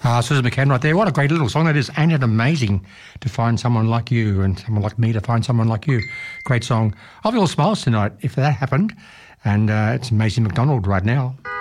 Susan McCann right there. What a great little song that is. Ain't it amazing to find someone like you and someone like me to find someone like you? Great song. I'll be all smiles tonight if that happened. And it's Maisie McDonald right now.